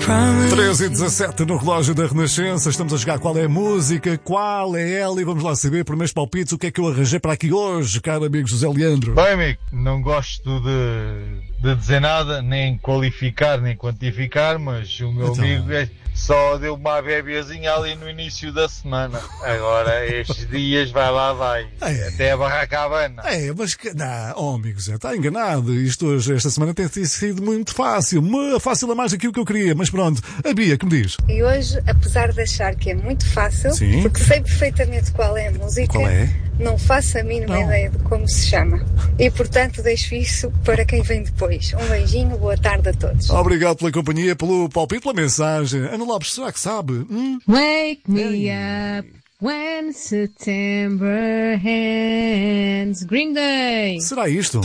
13h17 no relógio da Renascença. Estamos a jogar Qual é a Música, qual é ela, e vamos lá saber, por meus palpites, o que é que eu arranjei para aqui hoje, caro amigo José Leandro. Bem, amigo, não gosto de dizer nada, nem qualificar, nem quantificar, mas o meu amigo só deu uma bebezinha ali no início da semana. Agora, estes dias, vai. Até a Barracabana. Mas não, amigo Zé, está enganado. Isto hoje, esta semana tem sido muito fácil. Fácil a mais aquilo que eu queria, mas pronto. A Bia, que me diz? E hoje, apesar de achar que é muito fácil, sim, porque sei perfeitamente qual é a música, qual é? Não faço a mínima ideia de como se chama. E, portanto, deixo isso para quem vem depois. Um beijinho, boa tarde a todos. Obrigado pela companhia, pelo palpite, pela mensagem. Ana Lopes, será que sabe? Wake me up when September ends. Green Day. Será isto?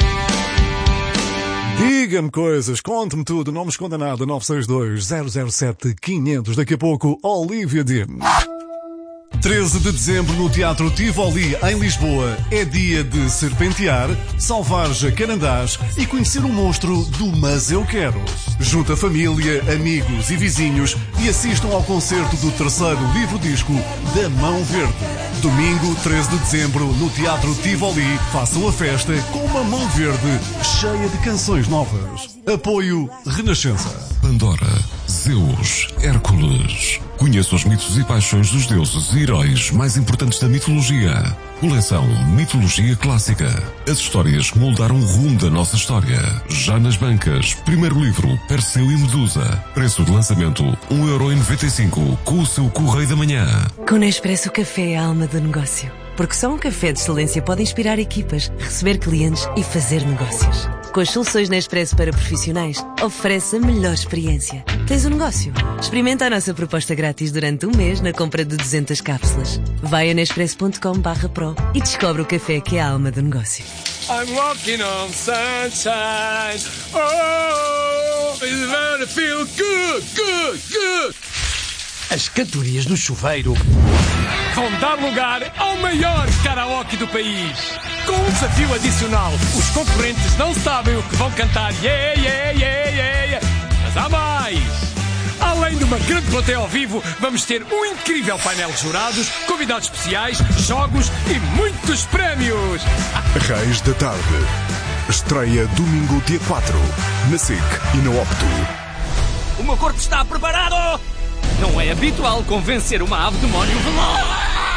Diga-me coisas, conte-me tudo, não me esconda nada. 962-007-500. Daqui a pouco, Olivia Dean. 13 de dezembro no Teatro Tivoli, em Lisboa, é dia de serpentear, salvar jacarandás e conhecer o monstro do Mas Eu Quero. Junta família, amigos e vizinhos e assistam ao concerto do terceiro livro-disco da Mão Verde. Domingo, 13 de dezembro, no Teatro Tivoli, façam a festa com uma Mão Verde cheia de canções novas. Apoio Renascença. Pandora, Zeus, Hércules. Conheça os mitos e paixões dos deuses e heróis mais importantes da mitologia. Coleção Mitologia Clássica. As histórias que moldaram o rumo da nossa história. Já nas bancas. Primeiro livro, Perseu e Medusa. Preço de lançamento, 1,95€ com o seu Correio da Manhã. Com Nespresso, o café é a alma do negócio. Porque só um café de excelência pode inspirar equipas, receber clientes e fazer negócios. Com as soluções Nespresso para profissionais, oferece a melhor experiência. Tens um negócio? Experimenta a nossa proposta grátis durante um mês na compra de 200 cápsulas. Vai a nespresso.com/pro e descobre o café que é a alma do negócio. I'm walking on sunshine. Oh, it's gonna feel good. As cantorias do chuveiro vão dar lugar ao maior karaoke do país. Com um desafio adicional, os concorrentes não sabem o que vão cantar. Yeah. Mas há mais! Além de uma grande plateia ao vivo, vamos ter um incrível painel de jurados, convidados especiais, jogos e muitos prémios. Reis da Tarde. Estreia domingo, dia 4, na SIC e na Opto. O meu corpo está preparado! Não é habitual convencer uma ave demónio veloz.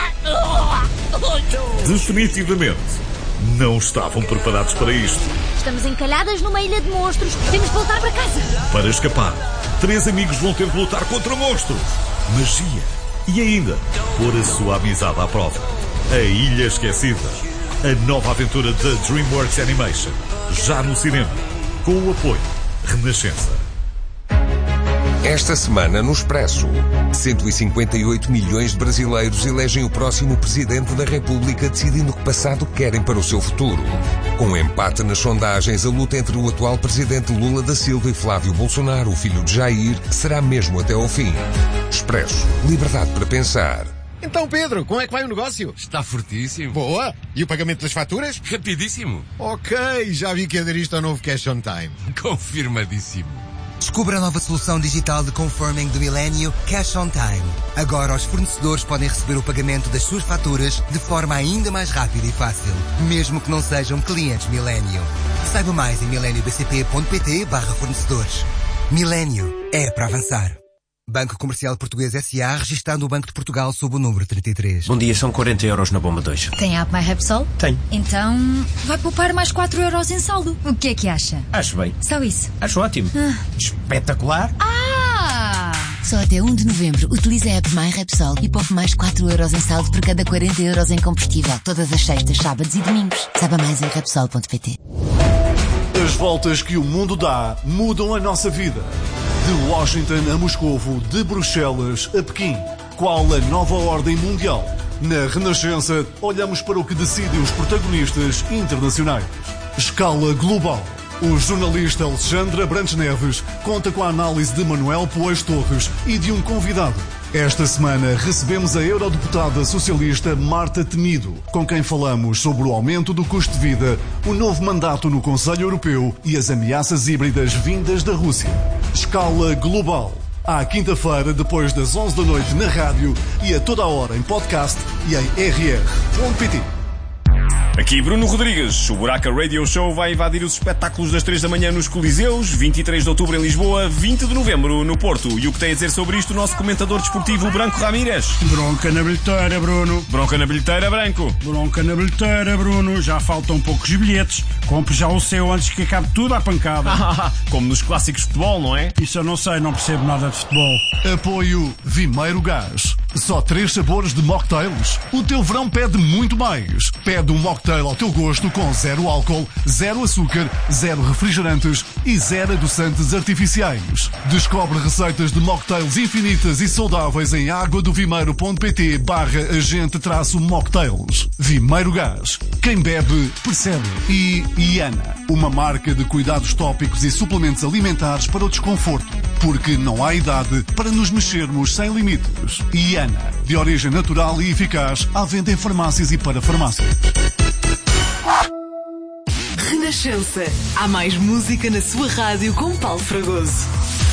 Definitivamente, não estavam preparados para isto. Estamos encalhadas numa ilha de monstros. Temos de voltar para casa. Para escapar, 3 amigos vão ter de lutar contra monstros, magia e ainda pôr a sua amizade à prova. A Ilha Esquecida. A nova aventura da DreamWorks Animation. Já no cinema. Com o apoio Renascença. Esta semana no Expresso, 158 milhões de brasileiros elegem o próximo Presidente da República, decidindo que passado querem para o seu futuro. Com empate nas sondagens, a luta entre o atual Presidente Lula da Silva e Flávio Bolsonaro, o filho de Jair, será mesmo até ao fim. Expresso. Liberdade para pensar. Então, Pedro, como é que vai o negócio? Está fortíssimo. Boa. E o pagamento das faturas? Rapidíssimo. Ok, já vi que aderiste ao novo Cash on Time. Confirmadíssimo. Descubra a nova solução digital de confirming do Milênio, Cash on Time. Agora os fornecedores podem receber o pagamento das suas faturas de forma ainda mais rápida e fácil, mesmo que não sejam clientes Milênio. Saiba mais em milênio.bcp.pt/fornecedores. Milênio é para avançar. Banco Comercial Português S.A. registando o Banco de Portugal sob o número 33. Bom dia, são 40€ na bomba 2. Tem a app My Repsol? Tem. Então, vai poupar mais 4€ em saldo. O que é que acha? Acho bem. Só isso? Acho ótimo. Espetacular. Só até 1 de novembro, utilize a app My Repsol e poupe mais 4€ em saldo por cada 40€ em combustível. Todas as sextas, sábados e domingos. Saiba mais em Repsol.pt. As voltas que o mundo dá mudam a nossa vida. De Washington a Moscovo, de Bruxelas a Pequim. Qual a nova ordem mundial? Na Renascença, olhamos para o que decidem os protagonistas internacionais. Escala global. O jornalista Alexandre Abrantes Neves conta com a análise de Manuel Poeiro Torres e de um convidado. Esta semana recebemos a eurodeputada socialista Marta Temido, com quem falamos sobre o aumento do custo de vida, o novo mandato no Conselho Europeu e as ameaças híbridas vindas da Rússia. Escala global. À quinta-feira, depois das 11 da noite na rádio e a toda a hora em podcast e em rr.pt. Aqui Bruno Rodrigues. O Buraca Radio Show vai invadir os espetáculos das 3 da manhã nos Coliseus, 23 de outubro em Lisboa, 20 de novembro no Porto. E o que tem a dizer sobre isto o nosso comentador desportivo Branco Ramírez? Bronca na bilheteira, Bruno. Bronca na bilheteira, Branco. Bronca na bilheteira, Bruno. Já faltam poucos bilhetes. Compre já o seu antes que acabe tudo à pancada. Como nos clássicos de futebol, não é? Isso eu não sei, não percebo nada de futebol. Apoio Vimeiro Gás. Só 3 sabores de mocktails? O teu verão pede muito mais. Pede um mocktail ao teu gosto com 0 álcool, 0 açúcar, 0 refrigerantes e 0 adoçantes artificiais. Descobre receitas de mocktails infinitas e saudáveis em aguadovimeiro.pt/agente-mocktails. Vimeiro Gás. Quem bebe, percebe. E Iana, uma marca de cuidados tópicos e suplementos alimentares para o desconforto. Porque não há idade para nos mexermos sem limites. Iana, de origem natural e eficaz, à venda em farmácias e para farmácias. Renascença. Há mais música na sua rádio com Paulo Fragoso.